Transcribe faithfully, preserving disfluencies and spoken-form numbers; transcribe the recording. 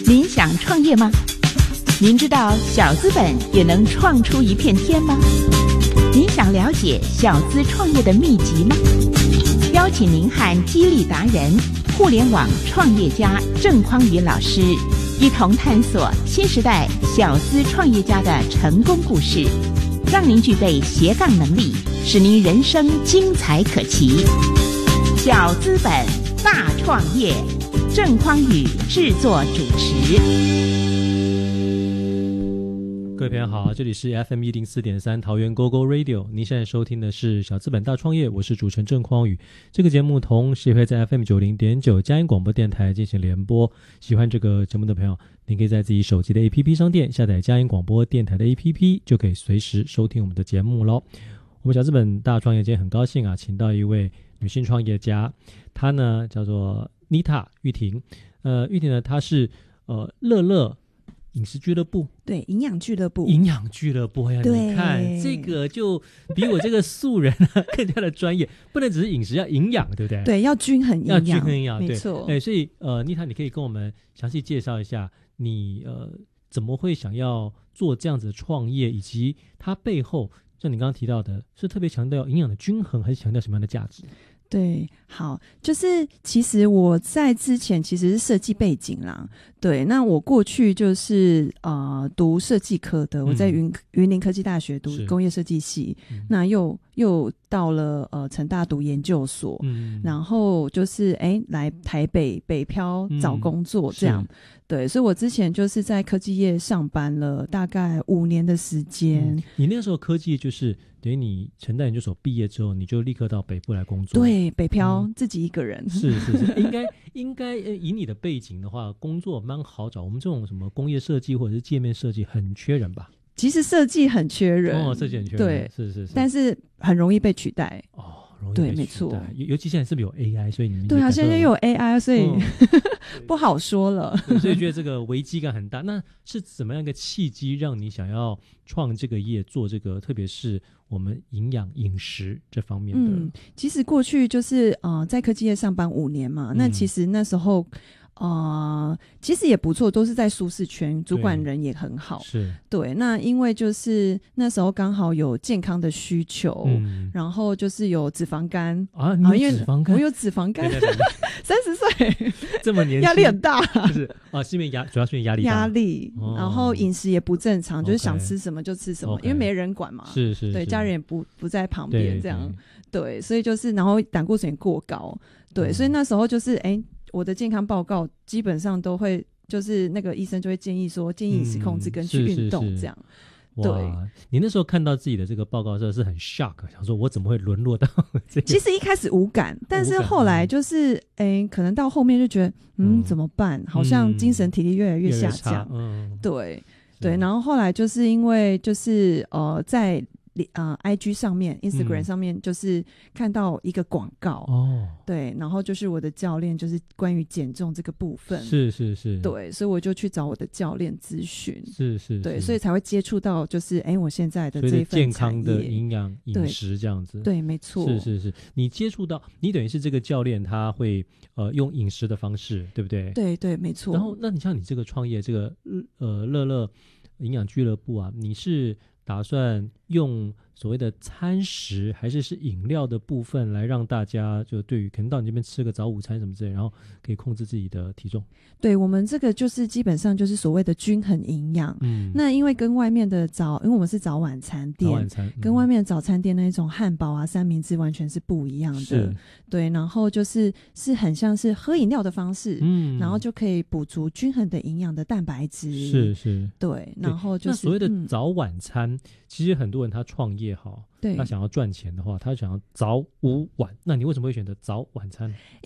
您想创业吗？您知道小资本也能创出一片天吗？您想了解小资创业的秘籍吗？邀请您和激励达人、互联网创业家郑匡宇老师一同探索新时代小资创业家的成功故事，让您具备斜杠能力，使您人生精彩可期。小资本大创业，郑匡宇制作主持。 各位朋友好，这里是 F M 一零四点三桃园 Go Go Radio， 您现在收听的是小资本大创业，我是主持人郑匡宇。这个节目同时也会在 F M 九零点九佳音广播电台进行联播。喜欢这个节目的朋友，您可以在自己手机的 A P P 商店下载佳音广播电台的 A P P， 就可以随时收听我们的节目咯。我们小资本大创业今天很高兴啊，请到一位女性创业家，她呢叫做 Nita 玉婷。呃，玉婷呢，她是呃乐乐饮食俱乐部， 对，营养俱乐部， 营养俱乐部呀，你看这个就比我这个素人啊更加的专业，不能只是饮食，要营养，对不对？ 对，要均衡营养， 要均衡营养， 没错。 对，所以呃，妮塔，你可以跟我们详细介绍一下你呃怎么会想要做这样子的创业，以及它背后像你刚刚提到的，是特别强调营养的均衡，还是强调什么样的价值？ 对，好，就是其实我在之前其实是设计背景啦，对，那我过去就是呃读设计科的，我在云云林科技大学读工业设计系，嗯、那又又到了呃成大读研究所，嗯、然后就是哎来台北北漂找工作这样。嗯对，所以我之前就是在科技业上班了大概五年的时间。 嗯、你那时候科技就是等于你成大研究所毕业之后，你就立刻到北部来工作。 对，北漂、嗯、自己一个人。 是是是，应该应该以你的背景的话，工作蛮好找。我们这种什么工业设计或者是界面设计很缺人吧？ 其实设计很缺人， 哦，设计很缺人， 对， 是是是， 但是很容易被取代。 哦。 对，没错， 尤其现在是不是有 A I， 所以你们对啊，现在又有 A I， 所以、嗯、不好说了。 所以觉得这个危机感很大。那是怎么样一个契机让你想要创这个业，做这个，特别是我们营养饮食这方面的？ 嗯，其实过去就是呃在科技业上班五年嘛，嗯、那其实那时候。呃，其实也不错，都是在舒适圈，主管人也很好。 是， 对。那因为就是那时候刚好有健康的需求，嗯、然后就是有脂肪肝啊，你有脂肪肝？ 我有脂肪肝，三十岁， 这么年轻， 压力很大。 是啊，是因为压，主要是因为压力大。 压力，哦、然后饮食也不正常，就是想吃什么就吃什么， okay, 因为没人管嘛。 是是是， 对，家人也不不在旁边，这样 对, 对，所以就是然后胆固醇也过高，对，嗯、所以那时候就是哎。我的健康报告基本上都会，就是那个医生就会建议说，建议饮食控制跟去运动这样。 嗯、是是是对，你那时候看到自己的这个报告的时候是很 shock， 想说我怎么会沦落到这个？ 其实一开始无感，但是后来就是哎，可能到后面就觉得嗯，怎么办？好像精神体力越来越下降。嗯，对对，然后后来就是因为就是呃在。呃 I G 上面 Instagram 上面就是看到一个广告、嗯、对，然后就是我的教练就是关于减重这个部分， 是是是， 对，所以我就去找我的教练咨询， 是是是， 对，所以才会接触到就是哎我现在的这一份健康的营养饮食这样子， 对, 对没错， 是是是，你接触到你等于是这个教练他会呃用饮食的方式，对不对？ 对对没错。 然后那你像你这个创业这个呃乐乐营养俱乐部啊，你是打算用所谓的餐食还是是饮料的部分来让大家就对于可能到你这边吃个早午餐什么之类，然后可以控制自己的体重？ 对，我们这个就是基本上就是所谓的均衡营养。嗯，那因为跟外面的早，因为我们是早晚餐店， 早晚餐、嗯、 跟外面的早餐店那种汉堡啊、三明治完全是不一样的。 是， 对，然后就是是很像是喝饮料的方式，嗯，然后就可以补足均衡的营养的蛋白质。 是是， 对，然后就是那所谓的早晚餐，嗯、其实很多人他创业好， 对， 他想要赚钱的话，他想要早午晚，那你为什么会选择早晚餐？